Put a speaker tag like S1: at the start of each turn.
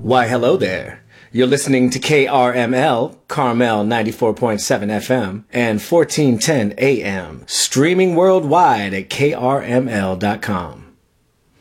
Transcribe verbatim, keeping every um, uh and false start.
S1: Why, hello there. You're listening to K R M L, Carmel ninety-four point seven F M, and fourteen ten A M, streaming worldwide at K R M L dot com.